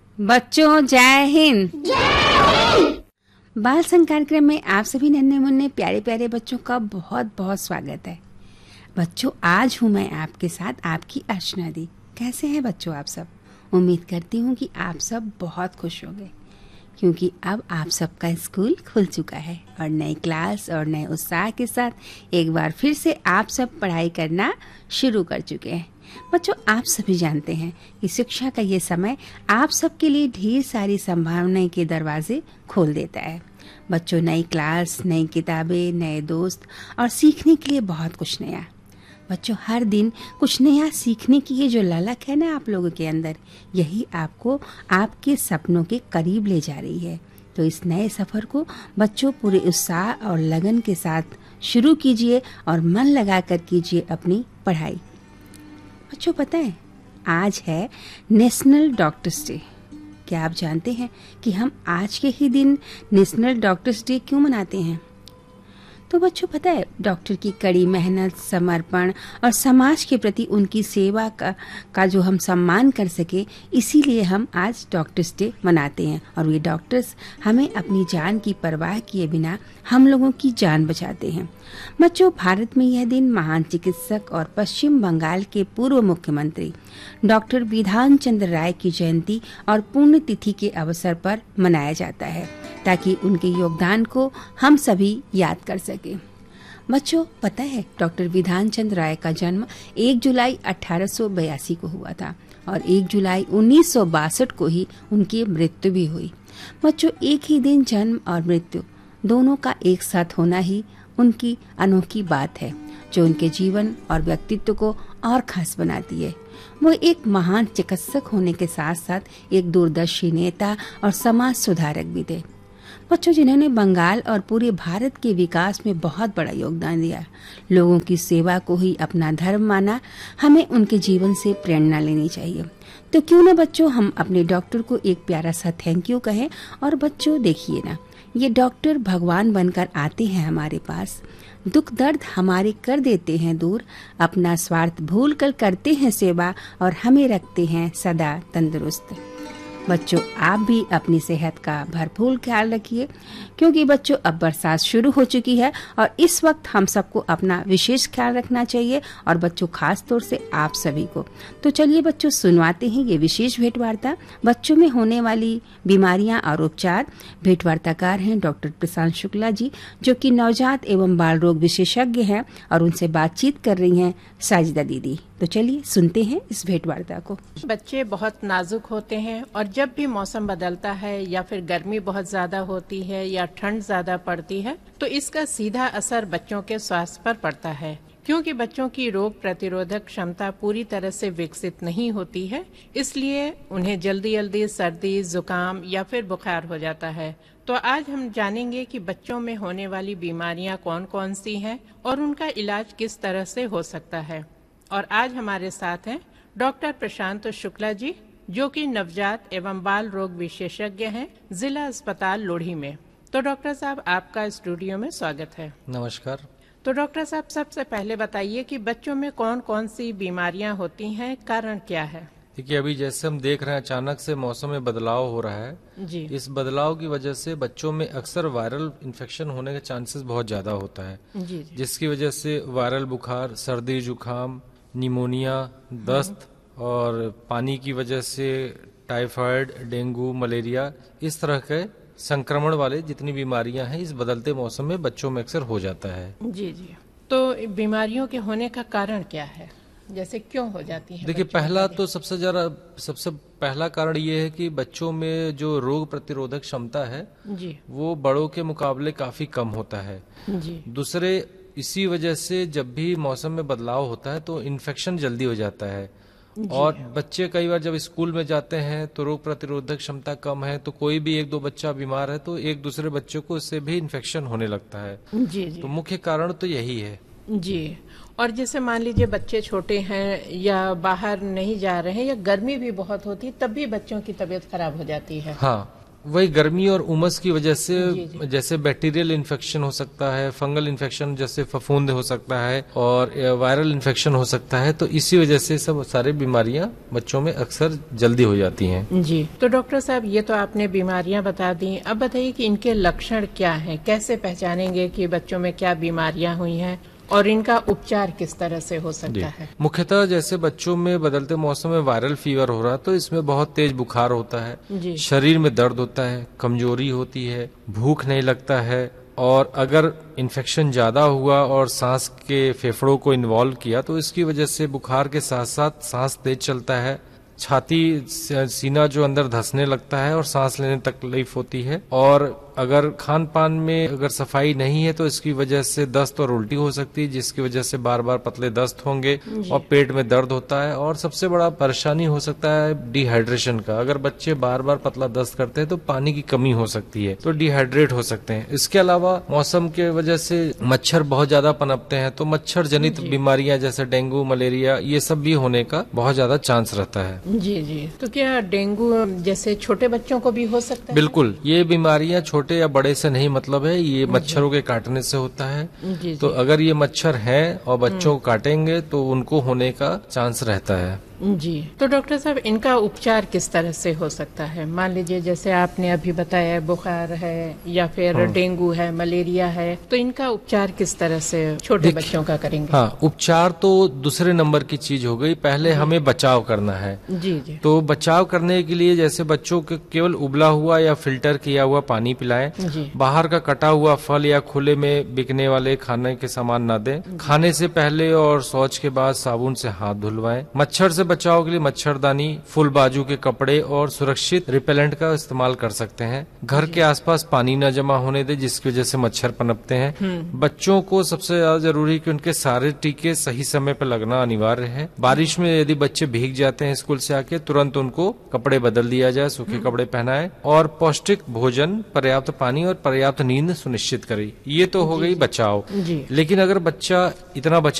बच्चों जय हिंद। बाल संग कार्यक्रम में आप सभी नन्हे मुन्ने प्यारे प्यारे बच्चों का बहुत बहुत स्वागत है। बच्चों, आज हूँ मैं आपके साथ आपकी अर्चना दी। कैसे हैं बच्चों आप सब? उम्मीद करती हूँ कि आप सब बहुत खुश होंगे, क्योंकि अब आप सबका स्कूल खुल चुका है और नई क्लास और नए उत्साह के साथ एक बार फिर से आप सब पढ़ाई करना शुरू कर चुके हैं। बच्चों, आप सभी जानते हैं कि शिक्षा का ये समय आप सबके लिए ढेर सारी संभावनाएं के दरवाजे खोल देता है। बच्चों, नई क्लास, नई किताबें, नए दोस्त और सीखने के लिए बहुत कुछ नया। बच्चों, हर दिन कुछ नया सीखने की ये जो ललक है ना आप लोगों के अंदर, यही आपको आपके सपनों के करीब ले जा रही है। तो इस नए सफर को बच्चों पूरे उत्साह और लगन के साथ शुरू कीजिए और मन लगाकर कीजिए अपनी पढ़ाई। बच्चों, पता है आज है नेशनल डॉक्टर्स डे। क्या आप जानते हैं कि हम आज के ही दिन नेशनल डॉक्टर्स डे क्यों मनाते हैं? तो बच्चों, पता है डॉक्टर की कड़ी मेहनत, समर्पण और समाज के प्रति उनकी सेवा का जो हम सम्मान कर सके, इसीलिए हम आज डॉक्टर्स डे मनाते हैं। और ये डॉक्टर्स हमें अपनी जान की परवाह किए बिना हम लोगों की जान बचाते हैं। बच्चों, भारत में यह दिन महान चिकित्सक और पश्चिम बंगाल के पूर्व मुख्यमंत्री डॉक्टर बिधान चंद्र राय की जयंती और पुण्यतिथि के अवसर पर मनाया जाता है, ताकि उनके योगदान को हम सभी याद कर सके। बच्चों, पता है डॉक्टर बिधान चंद्र राय का जन्म 1 जुलाई 1882 को हुआ था और 1 जुलाई 1962 को ही उनकी मृत्यु भी हुई। बच्चों, एक ही दिन जन्म और मृत्यु दोनों का एक साथ होना ही उनकी अनोखी बात है, जो उनके जीवन और व्यक्तित्व को और खास बनाती है। वो एक महान चिकित्सक होने के साथ साथ एक दूरदर्शी नेता और समाज सुधारक भी थे। बच्चों, जिन्होंने बंगाल और पूरे भारत के विकास में बहुत बड़ा योगदान दिया, लोगों की सेवा को ही अपना धर्म माना, हमें उनके जीवन से प्रेरणा लेनी चाहिए। तो क्यों ना बच्चों हम अपने डॉक्टर को एक प्यारा सा थैंक यू कहें। और बच्चों देखिए ना, ये डॉक्टर भगवान बनकर आते हैं हमारे पास, दुख दर्द हमारे कर देते हैं दूर, अपना स्वार्थ भूल कर करते हैं सेवा और हमें रखते हैं सदा तंदुरुस्त। बच्चों, आप भी अपनी सेहत का भरपूर ख्याल रखिए, क्योंकि बच्चों अब बरसात शुरू हो चुकी है और इस वक्त हम सबको अपना विशेष ख्याल रखना चाहिए, और बच्चों खास तौर से आप सभी को। तो चलिए बच्चों सुनवाते हैं ये विशेष भेंटवार्ता, बच्चों में होने वाली बीमारियां और उपचार। भेंटवार्ताकार हैं डॉक्टर प्रशांत शुक्ला जी, जो कि नवजात एवं बाल रोग विशेषज्ञ हैं, और उनसे बातचीत कर रही हैं साजिदा दीदी। तो चलिए सुनते हैं इस भेंटवार्ता को। बच्चे बहुत नाजुक होते हैं और जब भी मौसम बदलता है या फिर गर्मी बहुत ज्यादा होती है या ठंड ज्यादा पड़ती है, तो इसका सीधा असर बच्चों के स्वास्थ्य पर पड़ता है। क्योंकि बच्चों की रोग प्रतिरोधक क्षमता पूरी तरह से विकसित नहीं होती है, इसलिए उन्हें जल्दी जल्दी सर्दी, जुकाम या फिर बुखार हो जाता है। तो आज हम जानेंगे कि बच्चों में होने वाली बीमारियां कौन कौन सी हैं और उनका इलाज किस तरह से हो सकता है। और आज हमारे साथ हैं डॉक्टर प्रशांत शुक्ला जी, जो कि नवजात एवं बाल रोग विशेषज्ञ हैं जिला अस्पताल लोढ़ी में। तो डॉक्टर साहब, आपका स्टूडियो में स्वागत है। नमस्कार। तो डॉक्टर साहब, सबसे पहले बताइए कि बच्चों में कौन कौन सी बीमारियां होती हैं, कारण क्या है? देखिए, अभी जैसे हम देख रहे हैं अचानक से मौसम में बदलाव हो रहा है जी। इस बदलाव की वजह से बच्चों में अक्सर वायरल इन्फेक्शन होने के चांसेस बहुत ज्यादा होता है, जी। जिसकी वजह से वायरल बुखार, सर्दी, जुकाम, निमोनिया, दस्त और पानी की वजह से टाइफाइड, डेंगू, मलेरिया, इस तरह के संक्रमण वाले जितनी बीमारियां हैं इस बदलते मौसम में बच्चों में अक्सर हो जाता है। जी जी। तो बीमारियों के होने का कारण क्या है, जैसे क्यों हो जाती है? देखिए, सबसे पहला कारण ये है कि बच्चों में जो रोग प्रतिरोधक क्षमता है जी, वो बड़ों के मुकाबले काफी कम होता है। जी। दूसरे, इसी वजह से जब भी मौसम में बदलाव होता है तो इन्फेक्शन जल्दी हो जाता है, और बच्चे कई बार जब स्कूल में जाते हैं तो रोग प्रतिरोधक क्षमता कम है, तो कोई भी 1-2 बच्चा बीमार है तो एक दूसरे बच्चों को इससे भी इन्फेक्शन होने लगता है। जी जी। तो मुख्य कारण तो यही है। जी। और जैसे मान लीजिए बच्चे छोटे हैं या बाहर नहीं जा रहे हैं या गर्मी भी बहुत होती है, तब भी बच्चों की तबीयत खराब हो जाती है। हाँ, वही गर्मी और उमस की वजह से जैसे बैक्टीरियल इन्फेक्शन हो सकता है, फंगल इन्फेक्शन जैसे फफूंद हो सकता है और वायरल इन्फेक्शन हो सकता है। तो इसी वजह से सब सारे बीमारियां बच्चों में अक्सर जल्दी हो जाती हैं। जी, तो डॉक्टर साहब ये तो आपने बीमारियां बता दी, अब बताइए कि इनके लक्षण क्या हैं, कैसे पहचानेंगे कि बच्चों में क्या बीमारियां हुई हैं और इनका उपचार किस तरह से हो सकता है? मुख्यतः जैसे बच्चों में बदलते मौसम में वायरल फीवर हो रहा है तो इसमें बहुत तेज बुखार होता है, जी। शरीर में दर्द होता है, कमजोरी होती है, भूख नहीं लगता है और अगर इन्फेक्शन ज्यादा हुआ और सांस के फेफड़ों को इन्वॉल्व किया तो इसकी वजह से बुखार के साथ साथ सांस तेज चलता है, छाती सीना जो अंदर धंसने लगता है और सांस लेने तकलीफ होती है। और अगर खान पान में अगर सफाई नहीं है तो इसकी वजह से दस्त और उल्टी हो सकती है, जिसकी वजह से बार बार पतले दस्त होंगे और पेट में दर्द होता है। और सबसे बड़ा परेशानी हो सकता है डिहाइड्रेशन का। अगर बच्चे बार बार पतला दस्त करते हैं तो पानी की कमी हो सकती है, तो डिहाइड्रेट हो सकते हैं। इसके अलावा मौसम के वजह से मच्छर बहुत ज्यादा पनपते हैं तो मच्छर जनित बीमारियां जैसे डेंगू, मलेरिया ये सब भी होने का बहुत ज्यादा चांस रहता है। जी जी, तो क्या डेंगू जैसे छोटे बच्चों को भी हो सकता है? बिल्कुल, ये बीमारियां छोटे या बड़े से नहीं मतलब है, ये मच्छरों के काटने से होता है। जी, तो अगर ये मच्छर हैं और बच्चों को काटेंगे तो उनको होने का चांस रहता है। जी, तो डॉक्टर साहब इनका उपचार किस तरह से हो सकता है? मान लीजिए जैसे आपने अभी बताया बुखार है या फिर डेंगू है, मलेरिया है, तो इनका उपचार किस तरह से छोटे बच्चों का करेंगे? हाँ, उपचार तो दूसरे नंबर की चीज हो गई, पहले हमें बचाव करना है। जी जी। तो बचाव करने के लिए जैसे बच्चों को केवल उबला हुआ या फिल्टर किया हुआ पानी पिलाएं, बाहर का कटा हुआ फल या खुले में बिकने वाले खाने के सामान न दें, खाने से पहले और शौच के बाद साबुन से हाथ धुलवाएं। मच्छर से बचाव के लिए मच्छरदानी, फुल बाजू के कपड़े और सुरक्षित रिपेलेंट का इस्तेमाल कर सकते हैं। घर के आसपास पानी न जमा होने दे जिसकी वजह से मच्छर पनपते हैं। बच्चों को सबसे ज्यादा जरूरी है कि उनके सारे टीके सही समय पर लगना अनिवार्य है। बारिश में यदि बच्चे भीग जाते हैं स्कूल से आके, तुरंत उनको कपड़े बदल दिया जाए, सूखे कपड़े पहनाए और पौष्टिक भोजन, पर्याप्त पानी और पर्याप्त नींद सुनिश्चित करें। ये तो हो गई बचाव। लेकिन अगर बच्चा इतना